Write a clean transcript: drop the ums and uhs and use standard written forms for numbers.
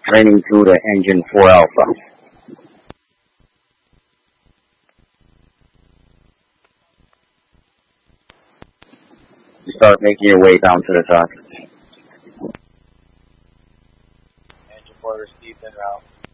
Training through the engine 4 Alpha. You start making your way down to the dock. Engine 4 received en route.